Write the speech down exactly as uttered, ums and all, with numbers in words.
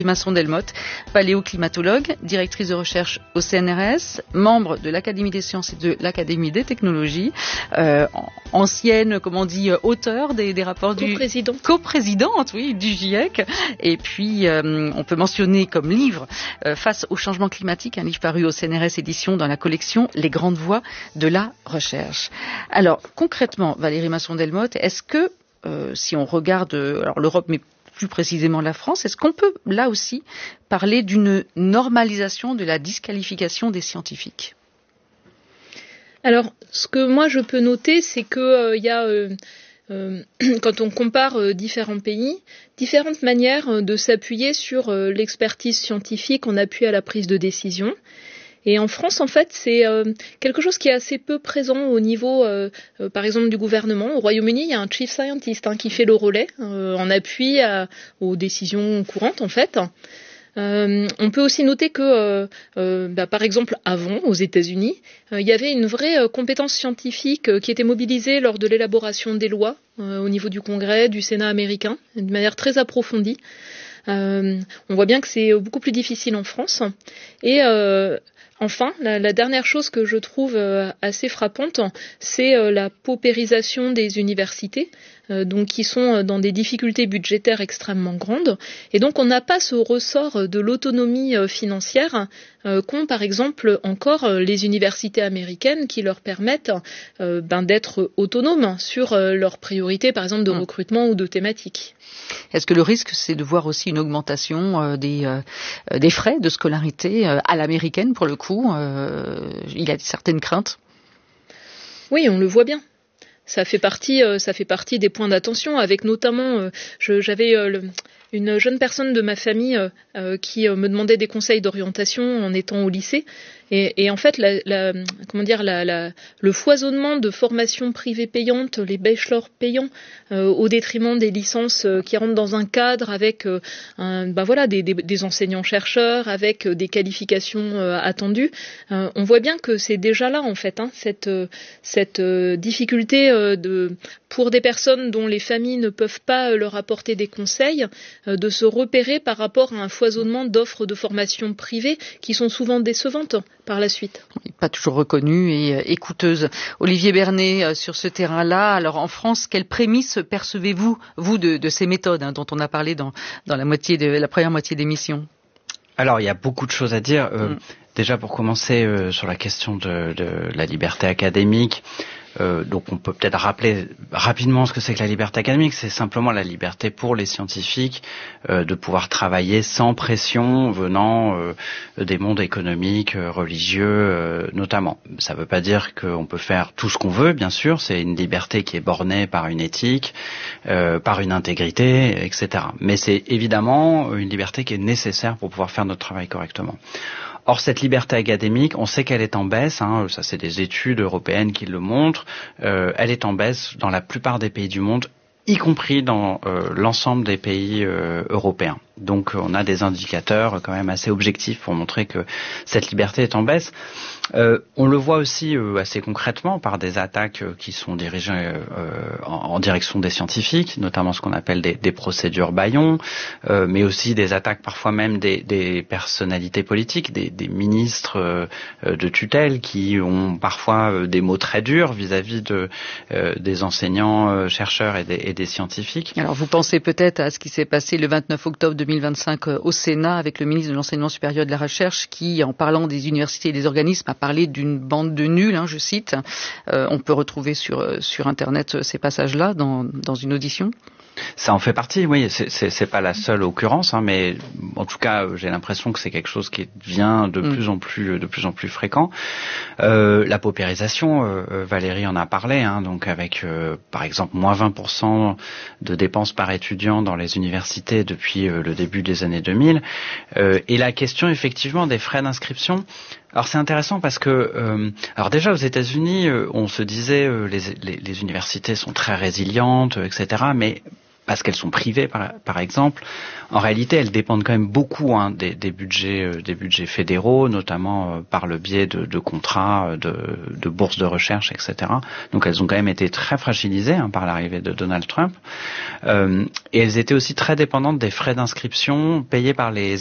Masson-Delmotte, paléoclimatologue, directrice de recherche au C N R S, membre de l'Académie des sciences et de l'Académie des technologies, euh, ancienne, comment on dit, auteure des, des rapports du... Co-présidente. Co-présidente, oui, du GIEC. Et puis, euh, on peut mentionner comme livre euh, Face au changement climatique, un livre paru au C N R S édition dans la collection Les grandes voies de la recherche. Alors, concrètement, Valérie Masson-Delmotte, est-ce que, euh, si on regarde, alors l'Europe, mais plus précisément la France, est-ce qu'on peut là aussi parler d'une normalisation de la disqualification des scientifiques ? Alors, ce que moi je peux noter, c'est que euh, y a, euh, euh, quand on compare euh, différents pays, différentes manières euh, de s'appuyer sur euh, l'expertise scientifique en appui à la prise de décision. Et en France, en fait, c'est euh, quelque chose qui est assez peu présent au niveau, euh, euh, par exemple, du gouvernement. Au Royaume-Uni, il y a un chief scientist hein, qui fait le relais euh, en appui à, aux décisions courantes, en fait. Euh, on peut aussi noter que, euh, euh, bah, par exemple, avant, aux États-Unis, euh, il y avait une vraie euh, compétence scientifique euh, qui était mobilisée lors de l'élaboration des lois euh, au niveau du Congrès, du Sénat américain, de manière très approfondie. Euh, on voit bien que c'est beaucoup plus difficile en France. Et euh, Enfin, la, la dernière chose que je trouve euh, assez frappante, c'est euh, la paupérisation des universités, euh, donc qui sont dans des difficultés budgétaires extrêmement grandes. Et donc, on n'a pas ce ressort de l'autonomie euh, financière euh, qu'ont, par exemple, encore euh, les universités américaines qui leur permettent euh, ben, d'être autonomes sur euh, leurs priorités, par exemple, de recrutement ou de thématiques. Est-ce que le risque, c'est de voir aussi une augmentation euh, des, euh, des frais de scolarité euh, à l'américaine, pour le coup euh, il y a certaines craintes. Oui, on le voit bien. Ça fait partie, euh, ça fait partie des points d'attention, avec notamment, euh, je, j'avais euh, le, une jeune personne de ma famille euh, euh, qui euh, me demandait des conseils d'orientation en étant au lycée. Et, et en fait, la, la, comment dire, la, la, le foisonnement de formations privées payantes, les bachelors payants, euh, au détriment des licences euh, qui rentrent dans un cadre avec, euh, un, ben voilà, des, des, des enseignants-chercheurs, avec euh, des qualifications euh, attendues. Euh, on voit bien que c'est déjà là, en fait, hein, cette, euh, cette euh, difficulté euh, de, pour des personnes dont les familles ne peuvent pas euh, leur apporter des conseils, euh, de se repérer par rapport à un foisonnement d'offres de formation privées qui sont souvent décevantes par la suite. Pas toujours reconnue et, et coûteuse. Olivier Bernet, euh, sur ce terrain-là, alors en France, quelles prémices percevez-vous, vous, de, de ces méthodes hein, dont on a parlé dans, dans la, moitié de, la première moitié d'émission ? Alors, il y a beaucoup de choses à dire. Euh, mm. Déjà, pour commencer, euh, sur la question de, de la liberté académique, Euh, donc on peut peut-être rappeler rapidement ce que c'est que la liberté académique. C'est simplement la liberté pour les scientifiques euh, de pouvoir travailler sans pression venant euh, des mondes économiques, euh, religieux euh, notamment. Ça ne veut pas dire qu'on peut faire tout ce qu'on veut, bien sûr. C'est une liberté qui est bornée par une éthique, euh, par une intégrité, et cetera. Mais c'est évidemment une liberté qui est nécessaire pour pouvoir faire notre travail correctement. Or, cette liberté académique, on sait qu'elle est en baisse, hein, ça c'est des études européennes qui le montrent, euh, elle est en baisse dans la plupart des pays du monde, y compris dans euh, l'ensemble des pays euh, européens. Donc on a des indicateurs quand même assez objectifs pour montrer que cette liberté est en baisse. Euh, on le voit aussi euh, assez concrètement par des attaques euh, qui sont dirigées euh, en, en direction des scientifiques, notamment ce qu'on appelle des, des procédures bâillons, euh, mais aussi des attaques parfois même des, des personnalités politiques, des, des ministres euh, de tutelle qui ont parfois euh, des mots très durs vis-à-vis de, euh, des enseignants, euh, chercheurs et des, et des scientifiques. Alors vous pensez peut-être à ce qui s'est passé le vingt-neuf octobre deux mille vingt-cinq au Sénat avec le ministre de l'Enseignement supérieur et de la Recherche qui, en parlant des universités et des organismes, a parlé d'une bande de nuls, hein, je cite. Euh, on peut retrouver sur, sur Internet ces passages-là dans, dans une audition. Ça en fait partie, oui. C'est, c'est, c'est pas la seule occurrence, hein, mais en tout cas, j'ai l'impression que c'est quelque chose qui devient de mm. plus en plus, de plus en plus fréquent. Euh, la paupérisation, euh, Valérie en a parlé, hein, donc avec, euh, par exemple, moins vingt pour cent de dépenses par étudiant dans les universités depuis euh, le début des années deux mille. Euh, et la question, effectivement, des frais d'inscription. Alors c'est intéressant parce que, euh, alors déjà aux États-Unis, euh, on se disait euh, les, les, les universités sont très résilientes, et cetera. Mais parce qu'elles sont privées, par, par exemple. En réalité, elles dépendent quand même beaucoup hein, des, des budgets, euh, des budgets fédéraux, notamment euh, par le biais de, de contrats, de, de bourses de recherche, et cetera. Donc, elles ont quand même été très fragilisées hein, par l'arrivée de Donald Trump. Euh, et elles étaient aussi très dépendantes des frais d'inscription payés par les